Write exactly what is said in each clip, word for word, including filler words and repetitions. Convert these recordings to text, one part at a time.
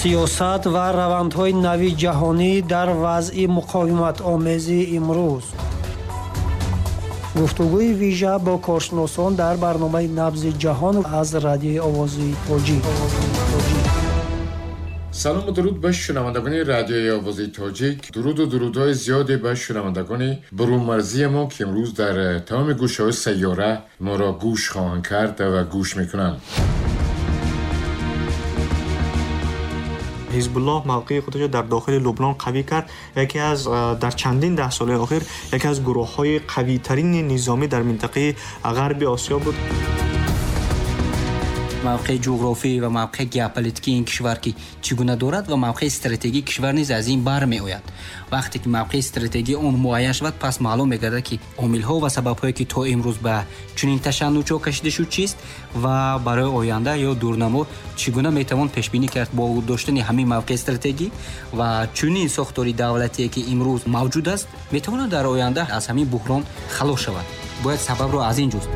سیاست و روندهای نوی جهانی در وضع مقاومت آمیزی امروز. گفتگوی ویژه با کارشناسان در برنامه نبض جهان از رادیو آوازی تاجیک. سلام و درود به شنوندگان رادیو آوازی تاجیک. درود و درودهای زیادی به شنوندگان برونمرزی ما که امروز در تمام گوشه‌های سیاره ما را گوش خواهند کرد و گوش میکنند. حزب الله موقع خودش در داخل لبنان قوی کرد. یکی از در چندین ده سال اخیر یکی از گروه‌های قوی ترین نظامی در منطقه غرب آسیا بود. موقع جغرافی و موقع ژئوپلیتیکی این کشور که چگونه دارد و موقع استراتژیک کشور نیز از این بر می آید. وقتی که موقع استراتژیکی اون معین شود پس معلوم می‌گردد که عامل‌ها و سبب‌هایی که تا امروز به چنین تشنج‌ها کشیده شد چیست و برای آینده یا دورنما چگونه میتوان پیش بینی کرد با داشتن همین موقع استراتژیکی و چنین ساختار دولتی که امروز موجود است میتواند در آینده از همین بحران خلاص شود. باید سبب را از این جست.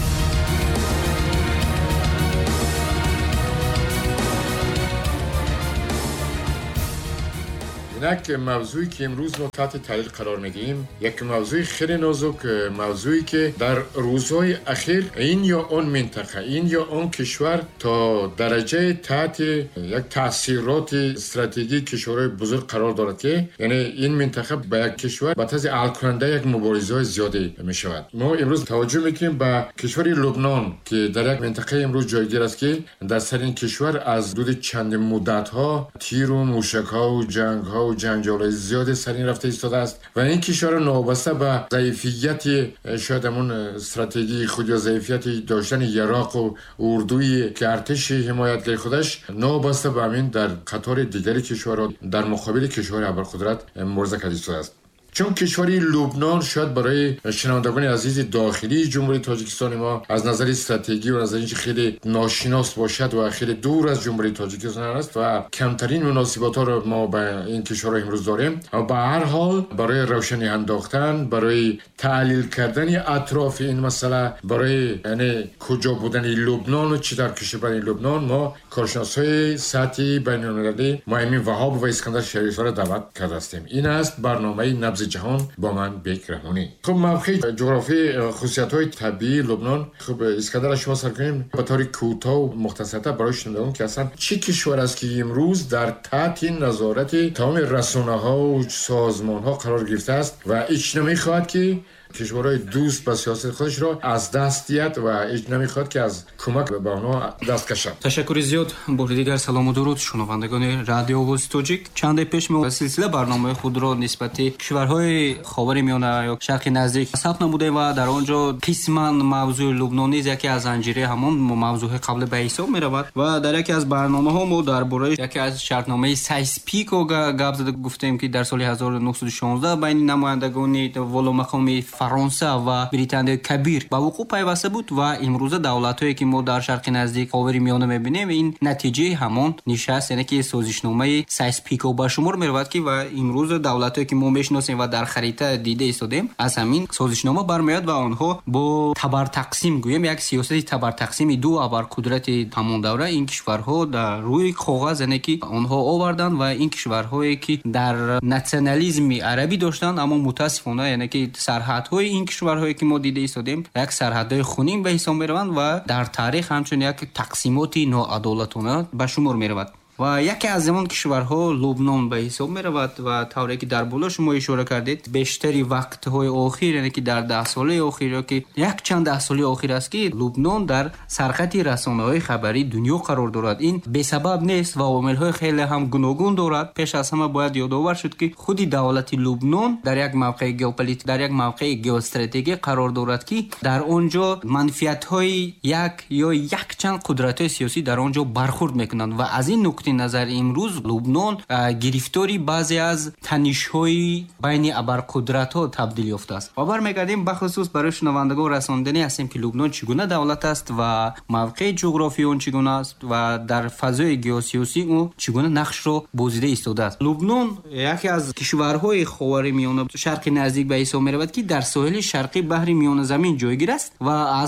یک موضوعی که امروز ما تحت تحلیل قرار میدیم، یک موضوع خیلی نازک، موضوعی که در روزهای اخیر این یا اون منطقه، این یا اون کشور تا درجه تحت یک تاثیرات استراتژیک کشورهای بزرگ قرار دارد که یعنی این منطقه با یک کشور با طرز حل کننده یک مبارزه زیادی میشود. ما امروز توجه میکنیم به کشور لبنان که در یک منطقه امروز جایگیر است که در سر این کشور از حدود چند مدت ها تیر و موشک ها و جنگ ها و جنجال زیاد سرین رفته ایستاده است و این کشور نابسته به ضعیفیت شاید همون استراتژی خود یا ضعیفیت داشتن عراق و اردوی که ارتش حمایتگر خودش نابسته به همین در قطار دیگری کشورها در مقابل کشور ابرقدرت مبارزه کرده ایستاده است. چون کشوری لبنان شاید برای شنوندگان عزیز داخلی جمهوری تاجیکستان ما از نظر استراتژی و نظر اینکه خیلی ناشناس باشد و خیلی دور از جمهوری تاجیکستان است و کمترین مناسبات ها رو ما با این کشورها امروز داریم، اما به هر حال برای روشنی انداختن، برای تحلیل کردن اطراف این مسئله، برای یعنی کجا بودن لبنان و چی در کشور لبنان، ما کارشناسای سطحی بین‌المللی مایمین وهاب و اسکندر شریفی را دعوت کرده هستیم. این است برنامه نبض جهان با من بیک رحمانی. خب موقع جغرافی خصوصیت‌های طبیعی لبنان، خب اسکندر شما سر کنیم به طور کوتاه و مختصر برای شنوندگان که اصلا چه کشور است که امروز در تحت نظارت تمام رسانه‌ها و سازمان‌ها قرار گرفته است و هیچ نمی‌خواهد که کشورهای دوست به سیاست خودش را از دست دهد و هیچ نمی‌خواد که از کمک به آنها دست کشد. تشکر زیاد. بار دیگر سلام و درود شنوندگان رادیو آواز تاجیک. چند پیش ما سلسله برنامه خود را نسبت کشورهای خاورمیانه یا شرق نزدیک ثبت نمودیم و در آنجا قسما موضوع لبنان نیز یکی از زنجیره همون موضوع قبل به حساب می‌رود و در یکی از برنامه‌ها ما درباره یکی از شرطنامه سایس-پیکو گپ زده گفتیم که در سال هزار و نهصد و شانزده بین نمایندگان والا مقام فرانسه و بریتانیا کبیر به وقوع پیوسته بود و امروز دولت‌هایی که ما در شرق نزدیک خاورمیانه می‌بینیم این نتیجه همون نشست یعنی که سازشنامه سایس-پیکو به شمار می‌رود که و امروز دولت‌هایی که ما می‌شناسیم و در خریطه دیده ایستادیم از همین سازشنامه برمیاد و آنها با تبر تقسیم گویم یک سیاست تبر تقسیم دو ابرقدرت همون دوره این کشورها در روی کاغذ یعنی که آنها آوردن و این کشورهایی که در ناسیونالیسم عربی داشتن اما متاسفانه یعنی که سرحد های این کشورهایی که ما دیده ایستادیم یک سرحدهای خونین به حساب میروند و در تاریخ همچون یک تقسیمات ناعادلانه به شمار میرود و یکی از این کشورها لبنان به حساب میرود و طوری که در بالا شما اشاره کردید بیشتری وقت‌های اخیر یعنی که در ده ساله اخیر که یک چند ده ساله اخیر است که لبنان در سرخط رسانه‌های خبری دنیا قرار دارد. این به سبب نیست و عامل‌های خیلی هم گوناگون دارد. پیش از همه باید یادآور شد که خود دولت لبنان در یک موقع ژئوپلیتیک در یک موقع ژئواستراتژیک قرار دارد که در آنجا منفعت‌های یک یا یک چند قدرت‌های سیاسی در آنجا برخورد می‌کنند و از این نکته نظر امروز لبنان گرفتاری بعضی از تنش‌های بین ابرقدرت‌ها تبدیل یافته است. و برمیگردیم به خصوص برای شنوندگان رساندنی هستیم که لبنان چگونه دولت است و موقع جغرافیایی اون چگونه است و در فضای ژئوسیاسی اون چگونه نقش رو بازیده ایستاده است. لبنان یکی از کشورهای خاورمیانه شرق نزدیک به حساب می‌رود که در ساحل شرقی بحر میانه زمین جایگیر است و از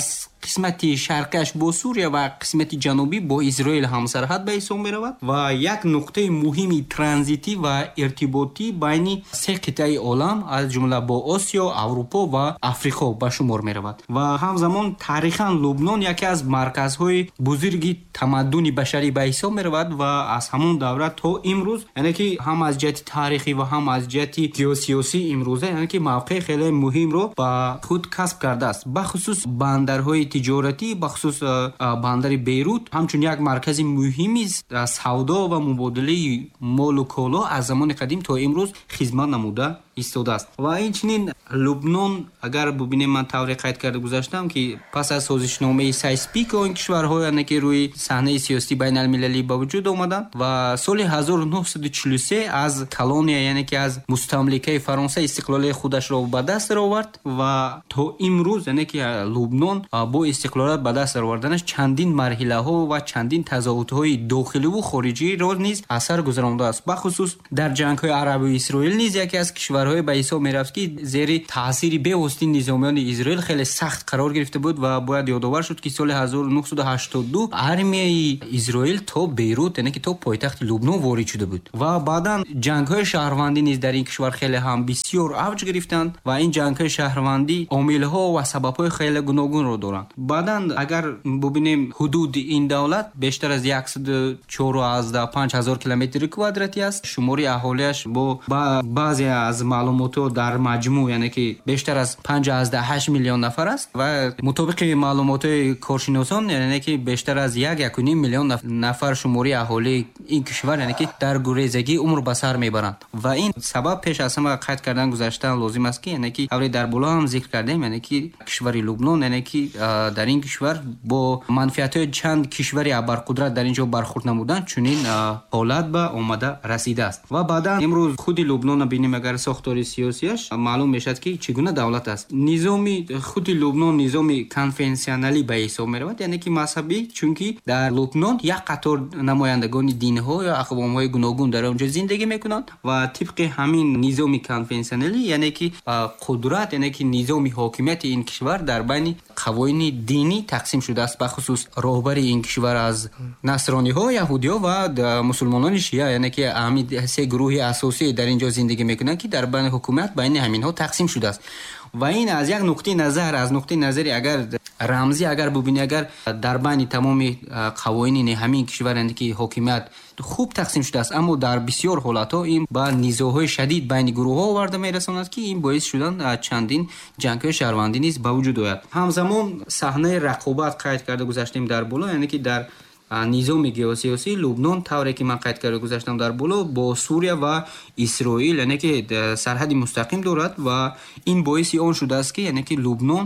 قسمت شرقش با سوریه و قسمت جنوبی با اسرائیل همسرحد به حساب می رود و یک نقطه مهمی ترانزیتی و ارتباطی بین سه قطعه عالم از جمله با آسیا، اروپا و افریقا به شمار می رود و همزمان تاریخاً لبنان یکی از مرکزهای بزرگی تمدن بشری به حساب می رود و از همون دوره تا امروز، یعنی که هم از جهت تاریخی و هم از جهت جیوسیاسی امروزه، یعنی که موقع خیلی مهم رو به خود کسب کرده است. به خصوص بندرهای تجارتی، به خصوص بندر بیروت همچون یک مرکز مهمی سودا و مبادله مال و کالا از زمان قدیم تا امروز خدمت نموده ایستاده است. و اینچنین لبنان اگر ببینیم، من طوری قید کرده گذاشتم که پس از سازشنامه سایسپیک این کشورها یعنی که روی صحنه سیاسی بین المللی به وجود آمدند و سال هزار و نهصد و چهل و سه از کالونیا یعنی که از مستملکه فرانسه استقلال خودش را به دست آورد و تا امروز یعنی که لبنان با استقلال به دست آوردنش چندین مرحله ها و چندین تضادات های داخلی و خارجی را نیز اثر گذرانده است. به خصوص در جنگ های عرب و اسرائیل نیز یکی از کشورهای به حساب می‌رفت که زیر تاثیر بی‌واسطه نظامیان اسرائیل خیلی سخت قرار گرفته بود و باید یادآور شد که سال هزار و نهصد و هشتاد و دو ارمیه اسرائیل تا بیروت یعنی که تا پایتخت لبنان وارد شده بود و بعداً جنگ‌های شهروندی نیز در این کشور خیلی هم بسیار اوج گرفتند و این جنگ‌های شهروندی عامل‌ها و سبب‌های خیلی گوناگون رو دارند. بعداً اگر ببینیم حدود این دولت بیشتر از صد و چهارده و پنج هزار کیلومتر کوادراتی است. شمار اهالیش با بعضی از معلومات در مجموع یعنی که بیشتر از پنجاه و هشت میلیون نفر است و مطابق معلومات کارشناسان یعنی که بیشتر از یک یک و نیم میلیون نفر شماری اهالی این کشور یعنی که در گریزگی عمر به سر میبرند و این سبب پیش از همه قید کردن گذاشتن لازم است که یعنی که اولی در بالا هم ذکر کردیم یعنی که کشور لبنان یعنی که در این کشور با منفعت چند کشوری ابرقدرت در اینجا برخورد نمودن چنین حالت به آمده رسیده است. و بعدا امروز خود لبنان ببینیم اگر ساختار سیاسیش معلوم میشد که چگونه دولت است. نظامی خود لبنان نظامی کنفنسیونالی به حساب میرود یعنی که مذهبی، چون که در لبنان یک قطار نمایندگان دین‌ها یا اقوام‌های گوناگون در آنجا زندگی میکنند و طبق همین نظامی کنفنسیونالی یعنی که قدرت یعنی که نظامی حاکمیت این کشور در بین قوانین دینی تقسیم شده است. به خصوص راهبر این کشور از نصرانی‌ها، یهودی‌ها و مسلمانان شیعه یعنی که همین سه گروه اساسی در اینجا زندگی میکنند که در بین حکومت بین همینها تقسیم شده است. و این از یک نقطه نظر از نقطه نظری اگر رمزی اگر ببینی اگر در بین تمام قوانین همین کشور یعنی که حکومت خوب تقسیم شده است، اما در بسیار حالت‌ها این با نزاع‌های شدید بین گروه‌ها آورده می‌رساند که این باعث شدن چندین جنگ‌های شهروندی نیز به وجود آید. همزمان صحنه رقابت قید کرده گذاشتیم در بالا یعنی که در نظام گیوسیاسی لبنان طوری که من قید کرده گذاشتم در بالا با سوریه و اسرائیل یعنی که سرحد مستقیم دارد و این باعث آن شده است که یعنی که لبنان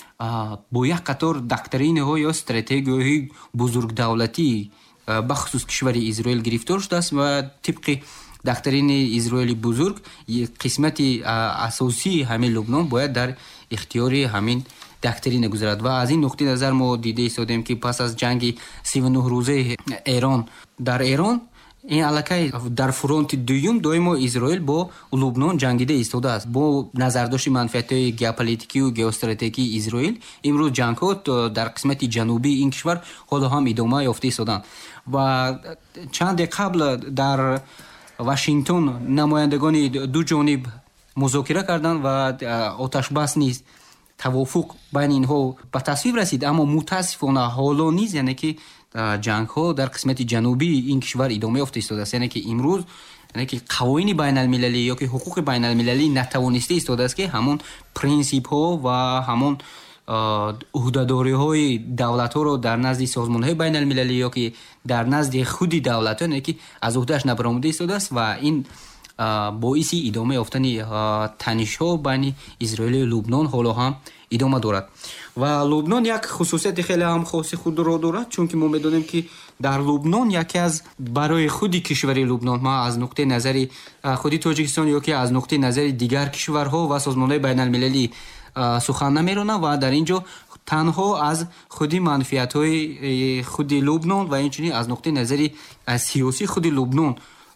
با یک قطار دکترین‌ها یا استراتژی‌های بزرگ دولتی بخصوص کشور اسرائیل گرفتار شده است و طبق دکترین اسرائیلی بزرگ قسمت اساسی همین لبنان باید در اختیار همین دکترین گذارد. و از این نقطه نظر ما دیده ایستادیم که پس از جنگ سی و نه روزه ایران در ایران این علاقه در فرانت دوم دائما اسرائیل با لبنان جنگیده ایستاده است. با نظرداشت منفعت‌های ژئوپلیتیکی و ژئوستراتژیکی اسرائیل امروز جنگ‌ها در قسمت جنوبی این کشور حالا هم ادامه یافته ایستادند و چند قبل در واشنگتن نمایندگان دو جانب مذاکره کردند و آتش بس نیز توافق بین اینها به تصویب رسید، اما متاسفانه حالا نیز یعنی که جنگ ها در قسمت جنوبی این کشور ادامه یافته ایستاده است. یعنی که امروز یعنی که قوانین بین المللی یا که حقوق بین المللی نتوانسته ایستاده است که همون پرینسیپ ها و همون عهده‌داری های دولت ها رو در نزد سازمان های بین المللی یا که در نزد خود دولت ها یعنی که از عهدهش نبرآمده ایستاده است و این باعث ادامه یافتن تنش ها بین اسرائیل و لبنان حالا هم ادامه دارد. و لبنان یک خصوصیت خیلی هم خاص خود را دارد، چون که ما می‌دانیم که در لبنان یکی از برای خودی کشور لبنان ما از نقطه نظری خودی تاجیکستان یا که از نقطه نظری دیگر کشورها و سازمان‌های بین المللی سخن نمی‌رانند و در اینجا تنها از خودی منفعت‌های خود لبنان و اینچنین از نقطه نظری سیاسی خود لبنان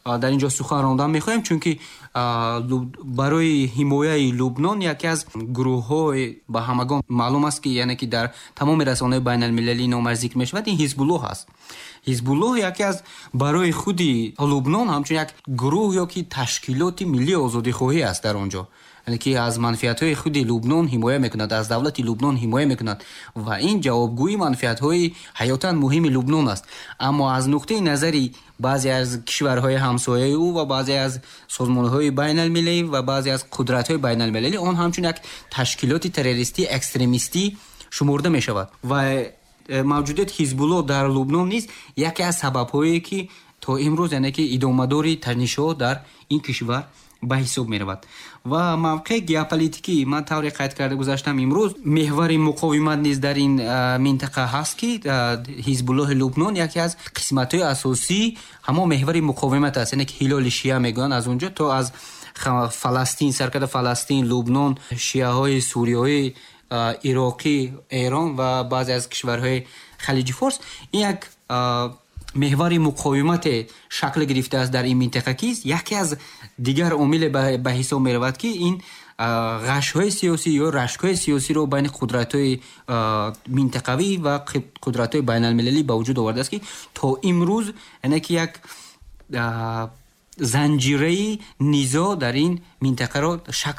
در اینجا سخن راندن میخوایم، چون که برای حمایت لبنان یکی از گروه‌های به همگان معلوم است که یعنی که در تمام رسانه‌های بین المللی نامش ذکر میشود، این حزب الله است. حزب الله یکی از برای خودی لبنان همچون یک گروه یا که تشکیلات ملی آزادی خواهی است در اونجا، یعنی که از منفعت‌های خود لبنان حمایت میکند، از دولت لبنان حمایت میکند و این جوابگویی منفعت‌های حیاتاً مهم لبنان است. اما از نقطه نظری بعضی از کشورهای همسایه او و بعضی از سازمان‌های بین المللی و بعضی از قدرت‌های بین المللی آن همچون یک تشکیلات تروریستی اکستریمیستی شمرده میشود و موجودیت حزب الله در لبنان نیز یکی از سبب‌هایی که تا امروز یعنی که ادامه‌داری تنش‌ها در این کشور به حساب می رود. و موقع ژئوپلیتیکی من طوری قید کرده گذاشتم امروز محور مقاومت نیز در این منطقه هست که حزب الله لبنان یکی از قسمت‌های اساسی همه محور مقاومت است، یعنی که هلال شیعه میگن از اونجا تا از فلسطین، سرکرد فلسطین، لبنان، شیعه های سوریه، عراقی، ایران و بعضی از کشورهای خلیج فارس، این یک محور مقاومت شکل گرفته است در این منطقه که یکی از دیگر عامل به حساب می رود که این غش‌های سیاسی یا رشک‌های سیاسی رو بین قدرت‌های منطقوی و قدرت‌های بین المللی به وجود آورده است که تا امروز یعنی که یک زنجیره نزاع در این منطقه را شکل